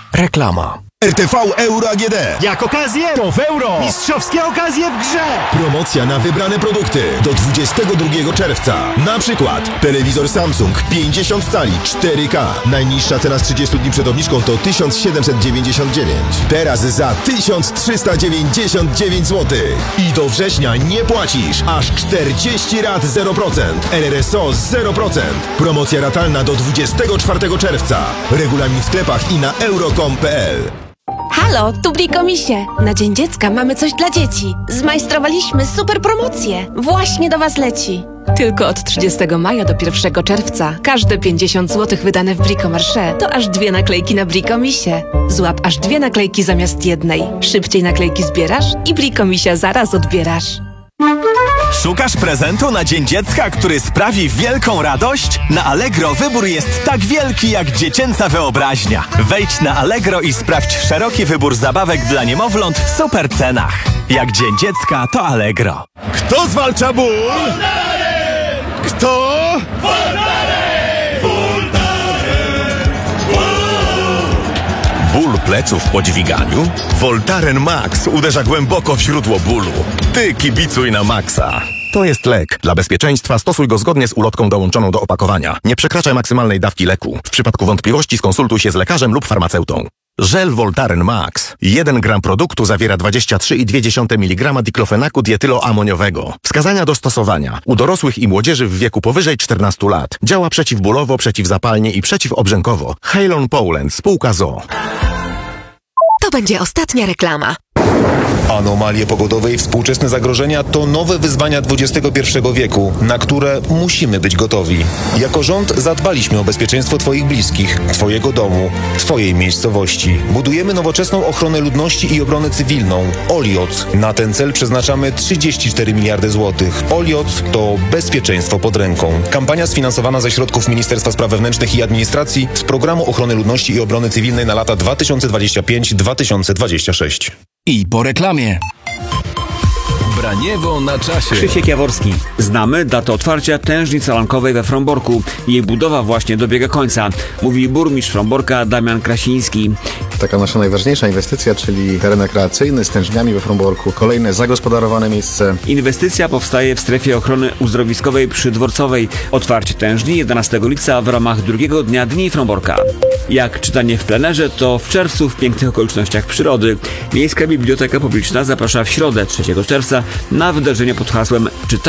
Reklama. RTV Euro AGD. Jak okazję, to w euro. Mistrzowskie okazje w grze. Promocja na wybrane produkty do 22 czerwca. Na przykład telewizor Samsung 50 cali 4K. Najniższa cena z 30 dni przed obniżką to 1799. Teraz za 1399 zł. I do września nie płacisz. Aż 40 rat 0%. RRSO 0%. Promocja ratalna do 24 czerwca. Regulamin w sklepach i na euro.com.pl. Halo, tu Brikomisie. Na Dzień Dziecka mamy coś dla dzieci. Zmajstrowaliśmy super promocję. Właśnie do Was leci. Tylko od 30 maja do 1 czerwca każde 50 zł wydane w Bricomarché to aż 2 naklejki na Brikomisie. Złap aż 2 naklejki zamiast jednej. Szybciej naklejki zbierasz i Brikomisia zaraz odbierasz. Szukasz prezentu na Dzień Dziecka, który sprawi wielką radość? Na Allegro wybór jest tak wielki jak dziecięca wyobraźnia. Wejdź na Allegro i sprawdź szeroki wybór zabawek dla niemowląt w super cenach. Jak Dzień Dziecka, to Allegro. Kto zwalcza ból? Kto? Ból pleców po dźwiganiu? Voltaren Max uderza głęboko w źródło bólu. Ty kibicuj na Maxa. To jest lek. Dla bezpieczeństwa stosuj go zgodnie z ulotką dołączoną do opakowania. Nie przekraczaj maksymalnej dawki leku. W przypadku wątpliwości skonsultuj się z lekarzem lub farmaceutą. Żel Voltaren Max. 1 gram produktu zawiera 23,2 mg diklofenaku dietyloamoniowego. Wskazania do stosowania. U dorosłych i młodzieży w wieku powyżej 14 lat. Działa przeciwbólowo, przeciwzapalnie i przeciwobrzękowo. Halon Poland, spółka ZOO. To będzie ostatnia reklama. Anomalie pogodowe i współczesne zagrożenia to nowe wyzwania XXI wieku, na które musimy być gotowi. Jako rząd zadbaliśmy o bezpieczeństwo Twoich bliskich, Twojego domu, Twojej miejscowości. Budujemy nowoczesną ochronę ludności i obronę cywilną. OLIOC. Na ten cel przeznaczamy 34 miliardy złotych. OLIOC to bezpieczeństwo pod ręką. Kampania sfinansowana ze środków Ministerstwa Spraw Wewnętrznych i Administracji z Programu Ochrony Ludności i Obrony Cywilnej na lata 2025-2026. I po reklamie. Braniewo na czasie. Krzysiek Jaworski. Znamy datę otwarcia tężni calankowej we Fromborku. Jej budowa właśnie dobiega końca, mówi burmistrz Fromborka Damian Krasiński. Taka nasza najważniejsza inwestycja, czyli teren rekreacyjny z tężniami we Fromborku. Kolejne zagospodarowane miejsce. Inwestycja powstaje w strefie ochrony uzdrowiskowej przy Dworcowej. Otwarcie tężni 11 lipca w ramach drugiego dnia Dni Fromborka. Jak czytanie w plenerze, to w czerwcu w pięknych okolicznościach przyrody. Miejska Biblioteka Publiczna zaprasza w środę 3 czerwca na wydarzenie pod hasłem